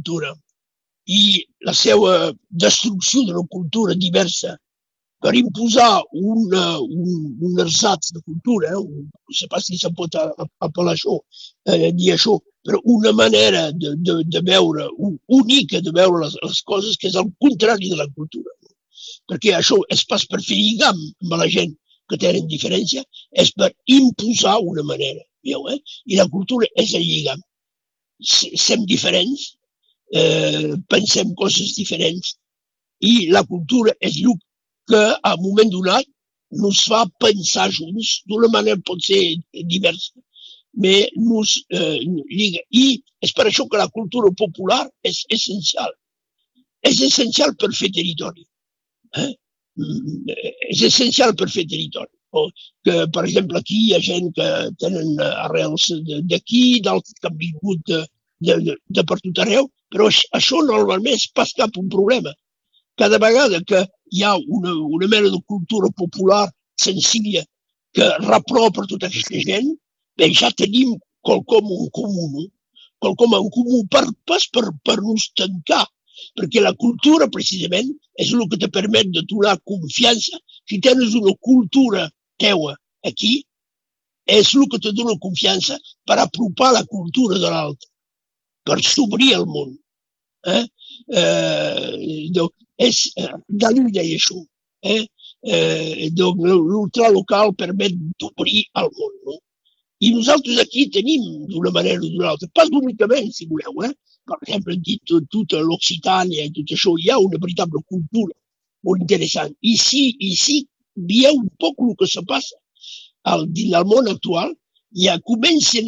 cultura i la seva destrucció d'una cultura diversa per imposar un ersatz de cultura, no sé pas si se pot apel·lar això, dir això, però una manera de veure, única de veure les coses, que és el contrari de la cultura. Perquè això és pas per fer lligam amb la gent que tenen diferència, és per imposar una manera. I la cultura és el lligam. Som diferents, pensem coses diferents, i la cultura és el que, a un moment donat, ens fa pensar junts d'una manera pot ser diversa, però ens lliga. I és per això que la cultura popular és essencial. És essencial per fer territori. És essencial per fer territori. Que, per exemple, aquí hi ha gent que tenen arrels d'aquí, d'altres que han vingut de per tot arreu, però això normalment és pas cap un problema. Cada vegada que hi ha una mena de cultura popular senzilla que repropa tota aquesta gent, bé, ja tenim quelcom en comú, quelcom en comú pas per nos tancar, perquè la cultura, precisament, és el que te permet de donar confiança. Si tens una cultura teua aquí, és el que te dona confiança per apropar la cultura de l'altre, per s'obrir al món. Dalí deia això. L'ultralocal permet d'obrir al món. I nosaltres aquí tenim d'una manera o d'una altra, pas únicament, si voleu, per exemple, dit tota l'Occitània i tot això, hi ha una veritable cultura molt interessant. I si veieu un poc el que se passa dins el món actual, ja comença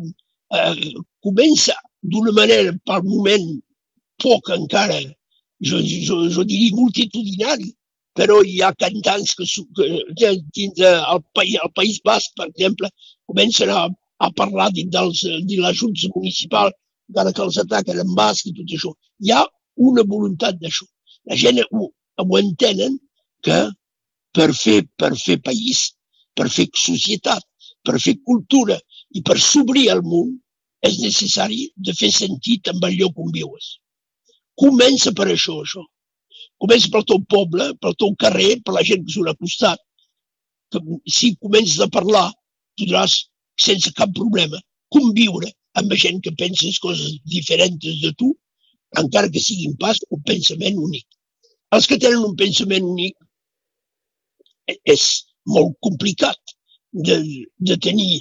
d'una manera, pel moment, poc encara, jo diria multitudinari, però hi ha cantants que dins el País Basc, per exemple, comencen a parlar dins la Junta Municipal, encara que els ataquen en basc i tot això. Hi ha una voluntat d'això. La gent ho entenen que per fer país, per fer societat, per fer cultura i per s'obrir al món, és necessari de fer sentit amb el lloc on vius. Comença per això. Comença pel teu poble, pel teu carrer, per la gent que surt al costat. Si comences a parlar, podràs, sense cap problema, conviure amb gent que pensa coses diferents de tu, encara que siguin pas un pensament únic. Els que tenen un pensament únic és molt complicat de tenir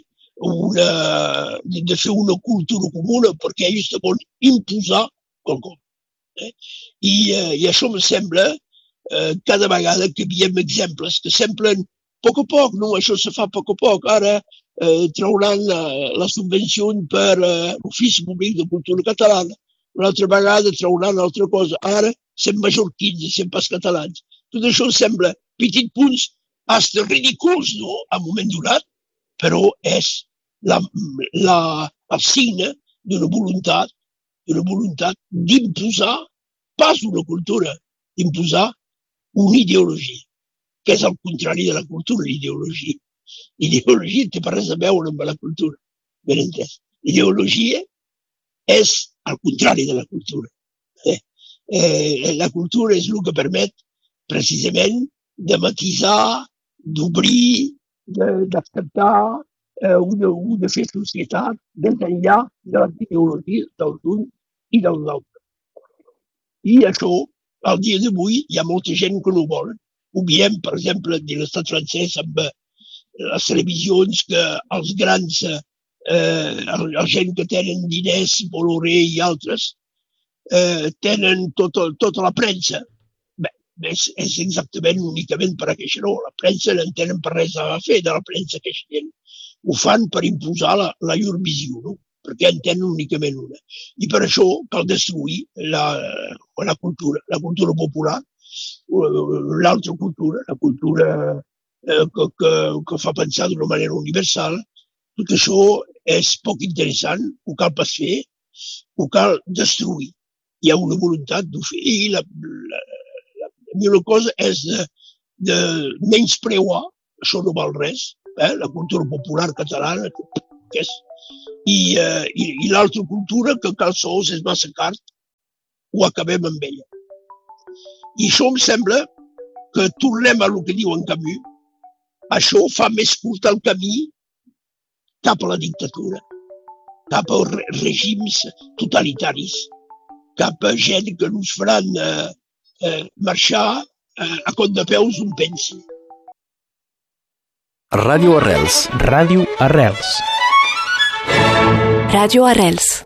de fer una cultura comuna, perquè ells te volen imposar quelcom. I això em sembla cada vegada que veiem exemples que semblen a poc, no, això se fa a poc. Ara trauran la subvenció per l'Ofici Públic de Cultura Catalana, una altra vegada trauran altra cosa. Ara som mallorquins i som pas catalans. Tot això sembla petits punts hasta ridículs, no?, a un moment donat, però és el signe d'una voluntat d'imposar, pas una cultura, d'imposar una ideologia, que és el contrari de la cultura, l'ideologia. L'ideologia té res a veure amb la cultura, ben entès. L'ideologia és el contrari de la cultura. La cultura és el que permet, precisament, de matisar, d'obrir, d'acceptar, de fer societat des d'enllà de les ideologies dels uns i dels altres. I això, al dia d'avui, hi ha molta gent que no ho volen. Ho veiem, per exemple, de l'estat francès amb les televisions que els grans, la gent que tenen diners, Bolloré i altres, tenen tota la premsa. Bé, és exactament únicament per aquesta raó. La premsa no en tenen per res a fer de la premsa que gent. Ho fan per imposar la llur visió, no? Perquè en tenen únicament una. I per això cal destruir la cultura popular, l'altra cultura, la cultura que fa pensar d'una manera universal. Tot això és poc interessant, ho cal pas fer, ho cal destruir. Hi ha una voluntat d'ho fer. I la millor cosa és de menyspreuar, això no val res, la cultura popular catalana, i l'altra cultura que cal sols és massa car ho acabem amb ella. I això em sembla que tornem a el que diu en Camus. Això fa més curt el camí cap a la dictadura, cap a règims totalitaris, cap a gent que ens faran marxar a cop de peus on pensi. Ràdio Arrels. Ràdio Arrels. Ràdio Arrels.